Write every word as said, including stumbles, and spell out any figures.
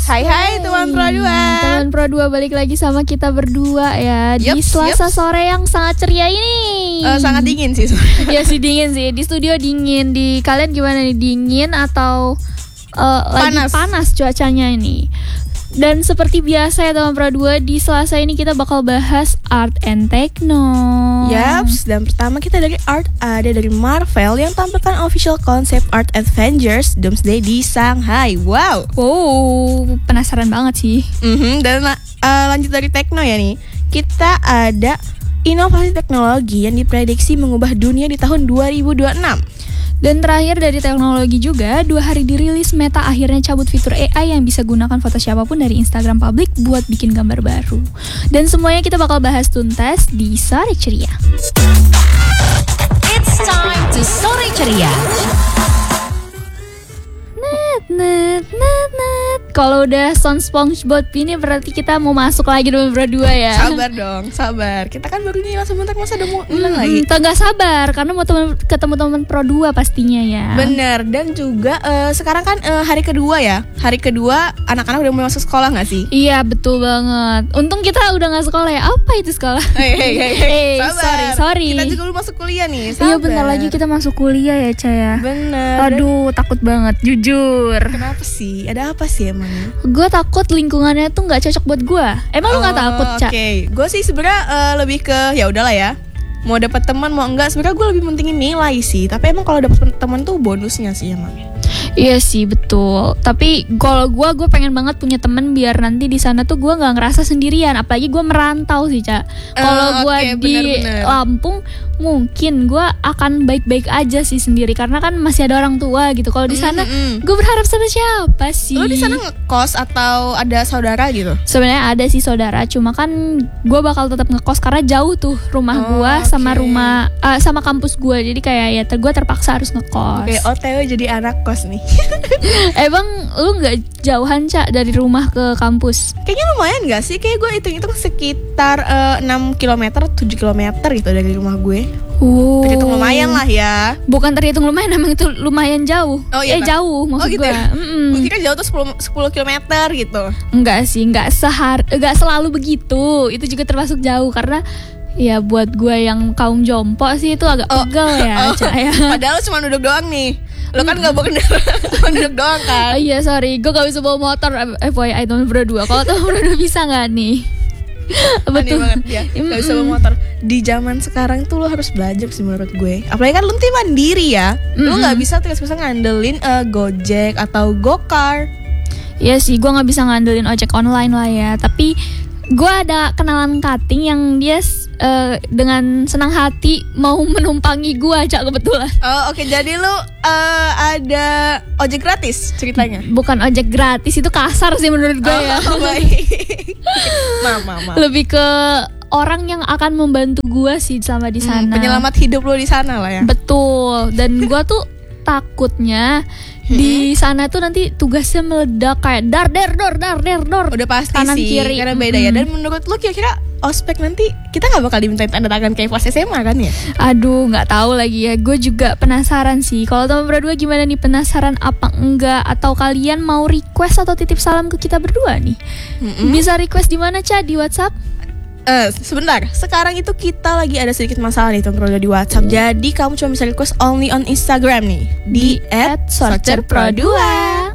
Hai hai teman Pro dua. Teman Pro dua balik lagi sama kita berdua ya. Di Yups, Selasa yups. sore yang sangat ceria ini. Uh, sangat dingin sih. Ya sih dingin sih. Di studio dingin. Di kalian gimana nih? Dingin atau uh, lagi Panas. panas cuacanya ini? Dan seperti biasa ya teman Pro dua, di Selasa ini kita bakal bahas art and techno. Yaps, dan pertama kita dari art ada dari Marvel yang tampilkan official concept art Avengers Doomsday di Shanghai. Wow. Wow, penasaran banget sih. Mhm, dan uh, lanjut dari techno ya nih. Kita ada inovasi teknologi yang diprediksi mengubah dunia di tahun dua ribu dua puluh enam. Dan terakhir dari teknologi juga, dua hari dirilis Meta akhirnya cabut fitur A I yang bisa gunakan foto siapapun dari Instagram publik buat bikin gambar baru. Dan semuanya kita bakal bahas tuntas di Sore Ceria. It's time to Sore Ceria. Net, net, net, net. Kalau udah sound SpongeBob ini berarti kita mau masuk lagi dengan berdua ya. Sabar dong, sabar. Kita kan baru nih langsung bentar, masa udah mau ulang Hmm, lagi. tak nggak sabar karena mau temen, ketemu teman Pro dua pastinya ya. Bener, dan juga uh, sekarang kan uh, hari kedua ya. Hari kedua anak-anak udah mulai masuk sekolah gak sih? Iya betul banget. Untung kita udah nggak sekolah ya. Apa itu sekolah? Hei, hei, hei, hei. Eh, Sabar. sorry, sorry. Kita juga belum masuk kuliah nih. Iya Sabar. bentar lagi kita masuk kuliah ya Caya. Bener. Aduh takut banget jujur. Kenapa sih? Ada apa sih emang? Gue takut lingkungannya tuh nggak cocok buat gue. Emang lu nggak takut Ca? Oke, gue sih sebenarnya uh, lebih ke ya udahlah ya. Mau dapat teman mau enggak, sebenarnya gue lebih mentingin nilai sih. Tapi emang kalau dapat teman tuh bonusnya sih emang. Iya sih betul. Tapi kalau gue gue pengen banget punya temen biar nanti di sana tuh gue nggak ngerasa sendirian. Apalagi gue merantau sih Ca. Kalau Uh, gue oke, di bener-bener. Lampung mungkin gue akan baik-baik aja sih sendiri karena kan masih ada orang tua gitu. Kalau di sana Mm-mm. gue berharap sama siapa sih? Lu di sana ngekos atau ada saudara gitu? Sebenarnya ada sih saudara, cuma kan gue bakal tetap ngekos karena jauh tuh rumah Oh, gue sama oke. rumah uh, sama kampus gue. Jadi kayak ya ter gue terpaksa harus ngekos. Oke, O T W jadi anak kos nih. Emang lu nggak jauhan Ca dari rumah ke kampus? Kayaknya lumayan gak sih? Kayak gue hitung-hitung sekitar uh, enam kilometer, tujuh kilometer gitu dari rumah gue. Oh. Terhitung lumayan lah ya. Bukan terhitung lumayan, emang itu lumayan jauh. Oh, iya, eh Pak. jauh maksud Oh gitu gue. ya? Mm-mm. Gue kira jauh tuh sepuluh kilometer gitu. Enggak sih, enggak sehar, enggak selalu begitu. Itu juga termasuk jauh karena ya buat gue yang kaum jompo sih itu agak Oh. pegel ya, Oh, Ca ya. Padahal cuma duduk doang nih. Lo kan gak bawa kendaraan, cuma duduk doang kan. Oh iya sorry, gue gak bisa bawa motor. F Y I teman berdua. Kalau teman berdua bisa nggak nih? Aneh Betul. banget ya, gak bisa bawa motor. Di zaman sekarang tuh lo harus belajar sih menurut gue. Apalagi kan lo nanti mandiri ya. Lo Mm-mm. gak bisa terus-terusan ngandelin uh, Gojek atau Gokar. Iya sih, gue nggak bisa ngandelin ojek online lah ya. Tapi gue ada kenalan cutting yang dia uh, dengan senang hati mau menumpangi gue aja kebetulan. Oh oke, jadi lo uh, ada ojek gratis ceritanya. Bukan ojek gratis, itu kasar sih menurut gue ya. Oh baik. Mama, mama. Lebih ke orang yang akan membantu gue sih selama di sana. Hmm, penyelamat hidup lo di sana lah ya. Betul. Dan gue tuh takutnya di sana tuh nanti tugasnya meledak kayak dar der dor dar der dor. Udah pasti kanan sih, kiri. karena beda ya. Mm-mm. Dan menurut lo kira-kira ospek nanti kita nggak bakal dimintain tanda tangan kayak pas S M A kan ya? Aduh, nggak tahu lagi ya. Gue juga penasaran sih. Kalau teman berdua gimana nih, penasaran apa enggak? Atau kalian mau request atau titip salam ke kita berdua nih? Mm-mm. Bisa request di mana Ca? Di WhatsApp? Eh, sebentar. Sekarang itu kita lagi ada sedikit masalah nih teman-teman di WhatsApp. Jadi kamu cuma bisa request only on Instagram nih di at sorcer pro dua.